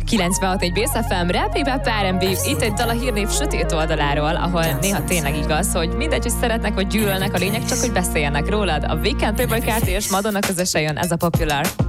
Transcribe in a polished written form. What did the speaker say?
96.1 Base FM, Rap, Hip-Hop, R&B, itt egy dal a hírnév sötét oldaláról, ahol néha tényleg igaz, hogy mindegy, hogy szeretnek vagy gyűlölnek, a lényeg csak, hogy beszéljenek rólad. A Weekend, Playboi Carti és Madonna közösen jön ez a Popular.